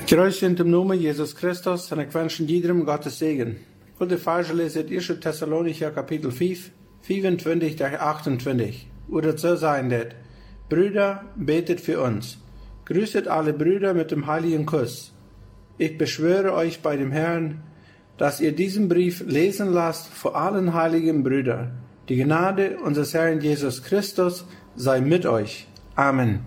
Grüß in dem Namen Jesus Christus und ich wünsche jedem Gottes Segen. Und die Verse lesen 1. Thessalonicher Kapitel 5, 24 durch 28. Oder so sein det. Brüder, betet für uns. Grüßet alle Brüder mit dem heiligen Kuss. Ich beschwöre euch bei dem Herrn, dass ihr diesen Brief lesen lasst vor allen heiligen Brüdern. Die Gnade unseres Herrn Jesus Christus sei mit euch. Amen.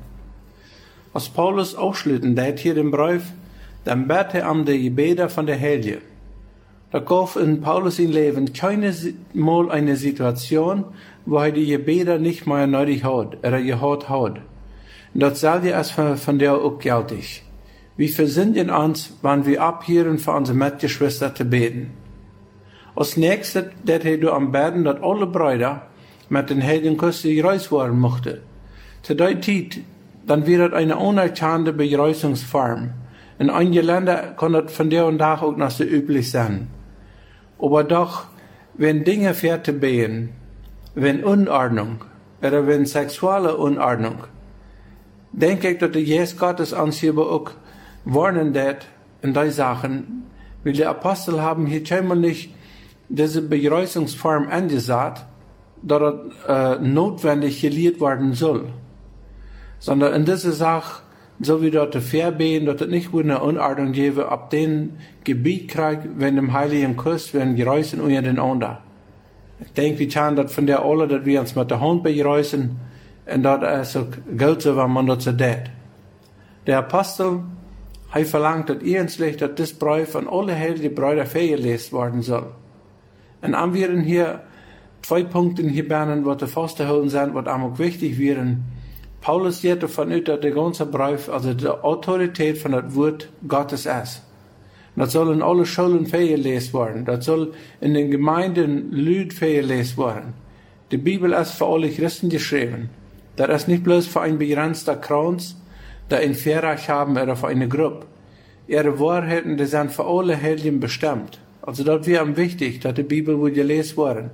Als Paulus aufschlitten deed hier den Brief, dan bad hij om de gebeden van de Heilige. Da gab in Paulus in Leben keine Mal eine Situation, wo er die Gebete nicht mehr nötig hat, oder gehört hat. Und das soll ja erst von der auch geltig. Wir versünden uns, wenn wir abhören für unsere Mitgeschwister zu beten. Als nächstes, dat hij du am Beten, dat alle Brüder mit den Heiligen Kuss gereist werden mochten. Zu der Zeit, dann wird das eine unerkannte Begrüßungsform. In einigen Ländern kann das von der und Tag auch noch so üblich sein. Aber doch, wenn Dinge fertig gehen, wenn Unordnung, oder wenn sexuelle Unordnung, denke ich, dass der Jesus Gottes uns hier auch warnen wird in die Sachen, weil die Apostel haben hier scheinbar nicht diese Begrüßungsform angesagt, dass das notwendig gelehrt werden soll, sondern in dieser Sache, so wie dort verbeten, dass es nicht eine Unordnung geben, ab dem Gebiet kriegt, wenn dem Heiligen Kuss, wenn geräuschen unter den anderen. Ich denke, wir können das von der alle, dass wir uns mit der Hand begrüßen, und das ist auch gilt so, wenn man das so tut. Der Apostel, er verlangt, dass ernstlich, dass das Brief an alle heiligen Brüder vorgelesen werden soll. Und haben wir hier 2 Punkte hier bernen, was festzuhalten sind, was auch wichtig wären. Paulus geht davon aus, dass der ganze Brief, also die Autorität von das Wort Gottes ist. Das soll in alle Schulen vorgelesen werden. Das soll in den Gemeinden Lüd vorgelesen werden. Die Bibel ist für alle Christen geschrieben. Das ist nicht bloß für ein begrenzter Kreis, der ein Verrecht haben oder für eine Gruppe. Ihre Wahrheiten, die sind für alle Heiligen bestimmt. Also das wäre wichtig, dass die Bibel wohl gelesen werden.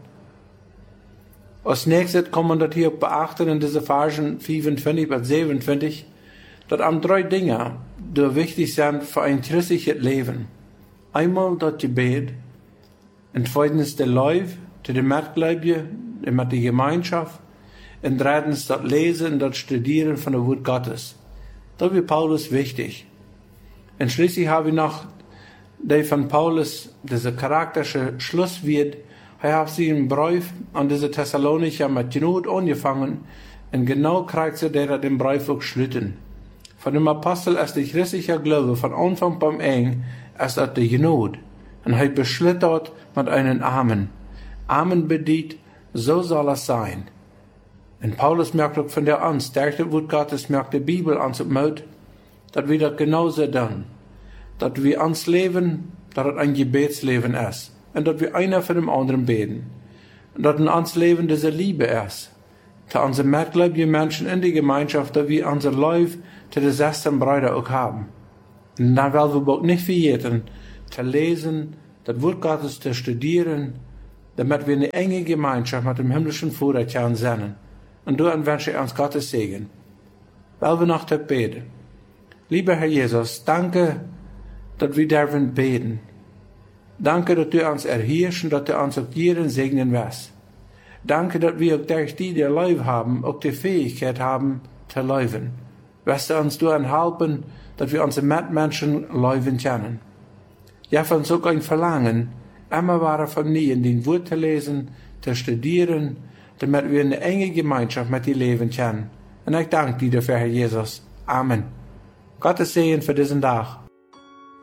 Als nächstes kann man das hier auch beachten in diese Versen 25 bis 27, dass am 3 Dinge, die wichtig sind für ein christliches Leben. Einmal das Gebet, und zweitens der Leib, die Mitgläubige, mit der Gemeinschaft, und drittens das Lesen und das Studieren von der Wort Gottes. Das wird Paulus wichtig. Und schließlich habe ich noch die von Paulus, diese charakterische Schlusswort. Er hat sie im Brief an diese Thessalonicher mit Genut angefangen und genau kriegt sie der den Brief auch schlitten. Von dem Apostel ist der christliche Glaube von Anfang beim Ende erst at der Genut. Und er beschlittert mit einem Amen. Amen bedient, so soll es sein. Und Paulus merkt auch von der an, stärkte Wort Gottes, merkt die Bibel an zum Mut, dass wir das genauso tun. Dass wir ans Leben, dass es ein Gebetsleben ist. Und dass wir einer für den anderen beten. Und dass in uns Leben diese Liebe ist. Zu unseren mitgläubigen Menschen in der Gemeinschaft, dass wir unser Leib zu den 16 Brüdern auch haben. Und dann wollen wir auch nicht vergessen, zu lesen, das Wort Gottes zu studieren, damit wir eine enge Gemeinschaft mit dem himmlischen Vater können sein. Und dann wünsche ich uns Gottes Segen. Wollen wir noch beten. Lieber Herr Jesus, danke, dass wir dürfen beten. Danke, dass du uns erhörst und dass du uns auch jeden segnen wirst. Danke, dass wir auch durch die Leib haben, auch die Fähigkeit haben, zu leben. Wirst du uns daran helfen, dass wir unsere Mitmenschen leben können. Ja, von uns auch ein Verlangen, immer wahre von nie in den Wort zu lesen, zu studieren, damit wir eine enge Gemeinschaft mit dir leben können. Und ich danke dir dafür, Herr Jesus. Amen. Gottes Segen für diesen Tag.